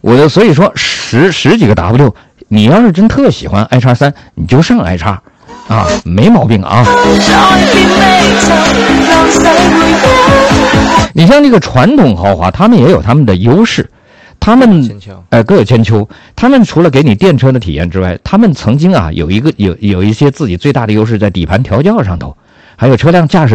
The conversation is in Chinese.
所以说十几个 W， 你要是真特喜欢 iX3， 你就上 iX， 啊，没毛病啊。你像这个传统豪华，他们也有他们的优势，他们各有千秋。他们除了给你电车的体验之外，他们曾经啊有一些自己最大的优势在底盘调教上头，还有车辆驾驶